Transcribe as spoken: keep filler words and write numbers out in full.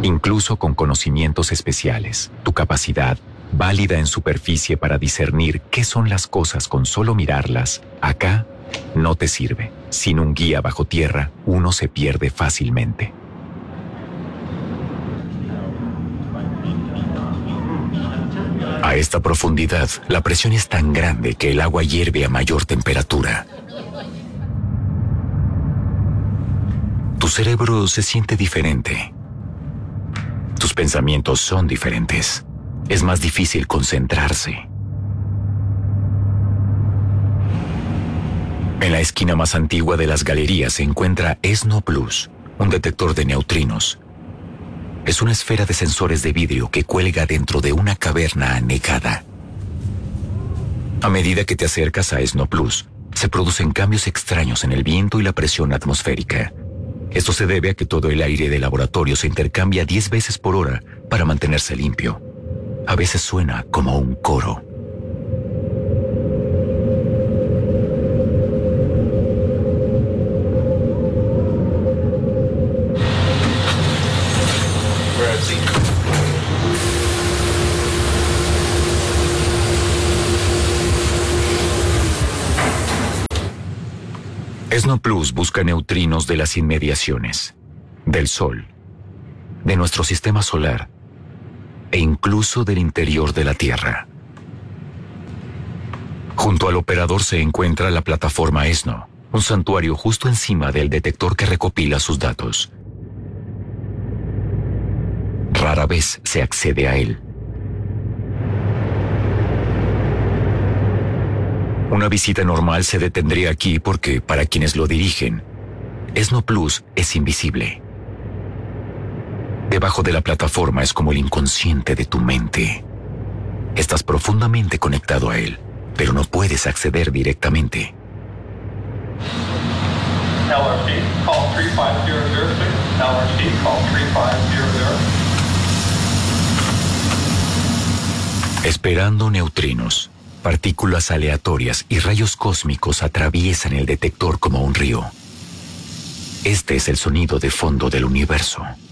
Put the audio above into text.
Incluso con conocimientos especiales, tu capacidad, válida en superficie para discernir qué son las cosas con solo mirarlas, acá no te sirve. Sin un guía bajo tierra, uno se pierde fácilmente. A esta profundidad, la presión es tan grande que el agua hierve a mayor temperatura. Tu cerebro se siente diferente. Tus pensamientos son diferentes. Es más difícil concentrarse. En la esquina más antigua de las galerías se encuentra ESNO Plus, un detector de neutrinos. Es una esfera de sensores de vidrio que cuelga dentro de una caverna anegada. A medida que te acercas a ESNO Plus, se producen cambios extraños en el viento y la presión atmosférica. Esto se debe a que todo el aire del laboratorio se intercambia diez veces por hora para mantenerse limpio. A veces suena como un coro. ESNO Plus busca neutrinos de las inmediaciones, del Sol, de nuestro sistema solar e incluso del interior de la Tierra. Junto al operador se encuentra la plataforma ESNO, un santuario justo encima del detector que recopila sus datos. Rara vez se accede a él. Una visita normal se detendría aquí porque, para quienes lo dirigen, ESNO Plus es invisible. Debajo de la plataforma es como el inconsciente de tu mente. Estás profundamente conectado a él, pero no puedes acceder directamente. L R C, call tres cinco cero cero six. L R C, call tres cinco cero cero. Esperando neutrinos. Partículas aleatorias y rayos cósmicos atraviesan el detector como un río. Este es el sonido de fondo del universo.